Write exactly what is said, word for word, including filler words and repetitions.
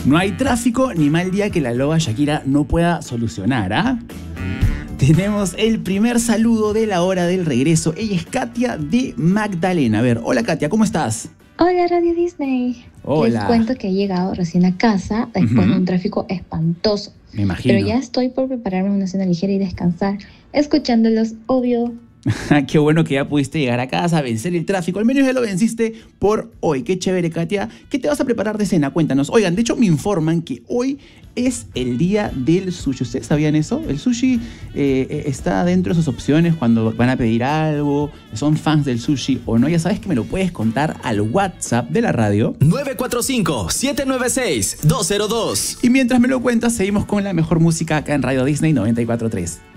No hay tráfico ni mal día que la loba Shakira no pueda solucionar, ¿ah? Tenemos el primer saludo de la hora del regreso. Ella es Katia de Magdalena. A ver, hola Katia, ¿cómo estás? Hola Radio Disney. Hola. Les cuento que he llegado recién a casa después Uh-huh. de un tráfico espantoso. Me imagino. Pero ya estoy por prepararme una cena ligera y descansar, escuchándolos, obvio. Qué bueno que ya pudiste llegar a casa, vencer el tráfico. Al menos ya lo venciste por hoy. Qué chévere, Katia. ¿Qué te vas a preparar de cena? Cuéntanos. Oigan, de hecho me informan que hoy es el día del sushi. ¿Ustedes sabían eso? El sushi eh, está dentro de sus opciones cuando van a pedir algo, son fans del sushi o no. Ya sabes que me lo puedes contar al WhatsApp de la radio. nueve cuatro cinco, siete nueve seis, dos cero dos. Y mientras me lo cuentas, seguimos con la mejor música acá en Radio Disney noventa y cuatro punto tres.